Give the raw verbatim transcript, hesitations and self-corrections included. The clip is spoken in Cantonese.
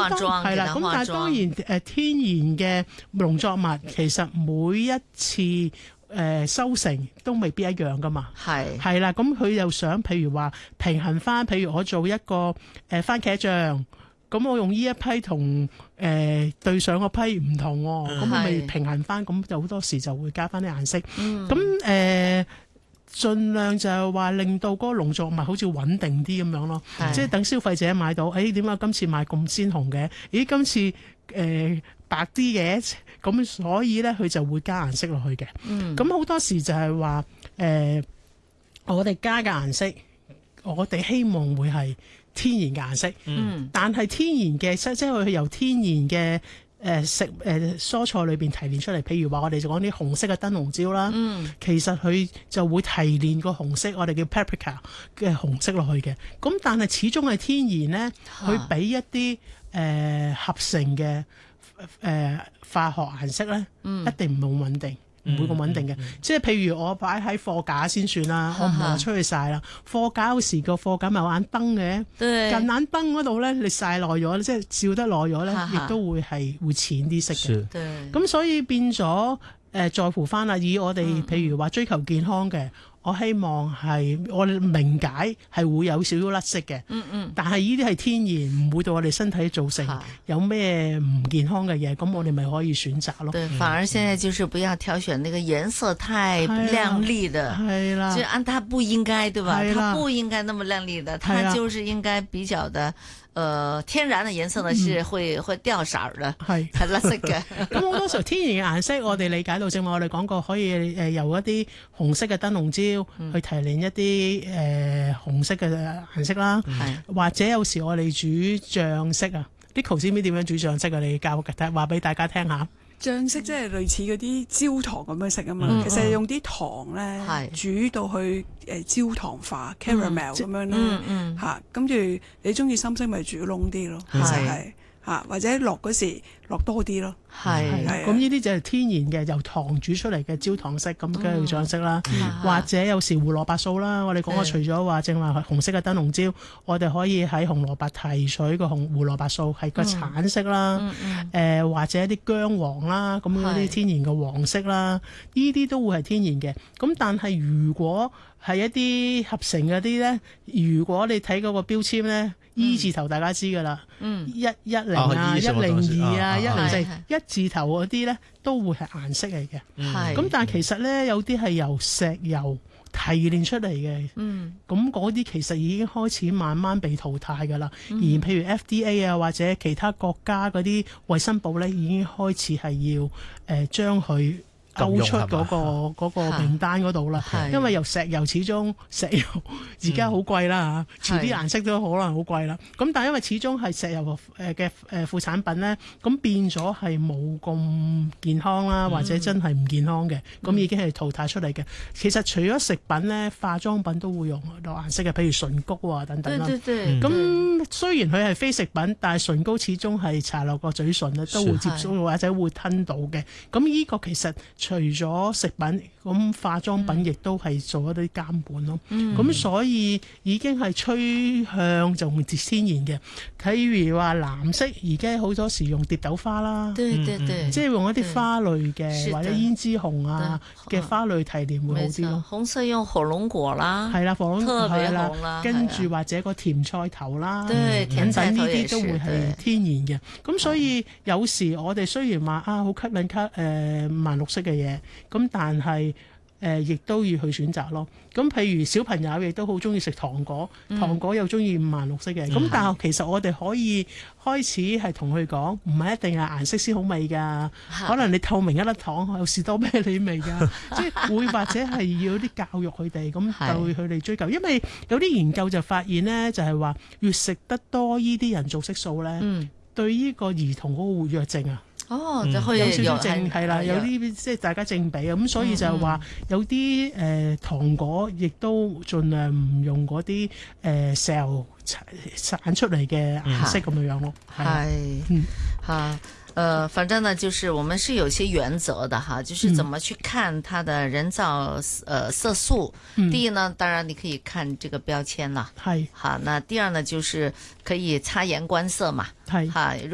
化妝係啦，咁但係當然誒、呃、天然嘅農作物其實每一次誒、呃、收成都未必一樣噶嘛。 係係啦，咁佢又想譬如話平衡翻，譬如我做一個誒、呃、番茄醬。咁我用呢一批同誒、呃、對上嗰批唔同喎、哦，咁我咪平衡翻，咁就好多時就會加翻啲顏色。咁誒、呃，盡量就係話令到嗰個農作物好似穩定啲咁樣咯，即係等消費者買到，誒點解今次買咁鮮紅嘅？咦，今次誒、呃、白啲嘅，咁所以咧佢就會加顏色落去嘅。咁好、嗯、多時就係話誒，我哋加嘅顏色，我哋希望會係天然嘅顏色，嗯，但係天然嘅即即係佢由天然嘅誒、呃、食誒、呃、蔬菜裏邊提煉出嚟，譬如話我哋就講啲紅色嘅燈籠椒啦，嗯，其實佢就會提煉個紅色，我哋叫 paprika 嘅紅色落去嘅，咁但係始終係天然咧，佢俾一啲誒、呃、合成嘅誒、呃、化學顏色咧，嗯、一定唔係咁穩定。唔會咁穩定嘅，嗯嗯、即係譬如我擺喺貨架先算啦，哈哈我唔係出去曬啦。貨架有時個貨架咪有眼燈嘅，對近眼燈嗰度咧，你曬耐咗，即係照得耐咗咧，亦哈都會係會淺啲色嘅。咁所以變咗誒、呃，在乎翻啦。以我哋、嗯、譬如話追求健康嘅。我希望係我明解係會有少少甩色嘅，嗯嗯，但係呢啲係天然，唔會對我哋身體造成有咩唔健康嘅嘢，咁我哋咪可以選擇咯。 對，反而現在就是不要挑選那個顏色太亮麗的， 係啦， 就按它不應該，對吧？ 係啦， 它不應該那麼亮麗的，它就是應該比較的。呃，天然嘅顏色呢，是會、嗯、會掉色嘅，係係甩色嘅。 咁好多時候天然嘅顏色，我哋理解到，正話我哋講過，可以誒由一啲紅色嘅燈籠椒去提煉一啲誒、呃、紅色嘅顏色啦，嗯、或者有時我哋煮醬色啊，啲 Nico 知唔知點樣煮醬色啊？你教嘅，話俾大家聽下。 醬色即係類似嗰啲焦糖咁樣食啊嘛，嗯、其實用啲糖咧、嗯、煮到去誒焦糖化、嗯、caramel 咁樣啦，嚇，跟住你中意深色咪煮燶啲咯，其實係嚇，或者落嗰時落多啲咯。 係，咁呢啲就係天然嘅由糖煮出嚟嘅焦糖色，咁嘅醬色啦。嗯、或者有時胡蘿蔔素啦，我哋講過除咗話正話紅色嘅燈籠椒，我哋可以喺紅蘿蔔提取個紅胡蘿蔔素係個橙色啦。誒、嗯嗯呃、或者一啲薑黃啦，咁嗰啲天然嘅黃色啦，呢啲都會係天然嘅。咁但係如果係一啲合成嗰啲咧，如果你睇嗰個標籤咧。E 字頭大家知㗎啦，一一零啊，一零二啊，一零四一字頭嗰啲咧都會係顏色嚟嘅。咁是但係其實咧有啲係由石油提煉出嚟嘅，咁嗰啲其實已經開始慢慢被淘汰㗎啦。嗯、而譬如 F D A 啊或者其他國家嗰啲衛生部咧已經開始係要誒、呃、將佢。勾出嗰、那個嗰個名單嗰度啦，因為由石油始終石油而家好貴啦嚇，遲啲顏色都可能好貴啦。咁但係因為始終係石油誒嘅誒副產品咧，咁變咗係冇咁健康啦，或者真係唔健康嘅，咁、嗯、已經係淘汰出嚟嘅。其實除咗食品咧，化妝品都會用到顏色嘅，譬如唇膏啊等等啦。咁、嗯、雖然佢係非食品，但係唇膏始終係搽落個嘴唇咧都會接觸或者會吞到嘅。咁呢個其實除咗食品，咁化妝品亦都係做一啲監管咯。咁、嗯、所以已經係趨向就用天然嘅。譬如話藍色，而家好多時用蝶豆花啦， 對對對， 即係用一啲花類嘅或者胭脂紅啊嘅花類提煉會好啲咯。 紅色用火龍果啦， 係啦，火龍果係啦， 啦跟住或者個甜菜頭啦， 對等等呢啲都會係天然嘅。咁所以有時我哋雖然話啊好吸引卡誒五顏六色嘅嘢。咁但係誒，亦、呃、都要去選擇咯。咁譬如小朋友亦都好中意食糖果，嗯、糖果又中意五顏六色嘅。咁、嗯、但係其實我哋可以開始係同佢講，唔係一定係顏色先好味㗎。是可能你透明一粒糖有士多啤梨味㗎，即係會或者係要啲教育佢哋，咁就會佢哋追求。因為有啲研究就發現咧，就係、是、話越食得多呢啲人造色素咧，嗯、對呢個兒童嗰個活躍症啊。 哦，就可以有少少正係啦，有啲即係大家正比啊，咁所以就係話有啲誒、呃、糖果亦都盡量唔用嗰啲誒石油散出嚟嘅顏色咁樣樣咯。 係，嗯，嚇。呃，反正呢，就是我們是有些原則的哈，就是怎麼去看它的人造呃色素。嗯、第一呢，當然你可以看這個標籤啦。係是，好，那第二呢，就是可以察言觀色嘛。係是，哈。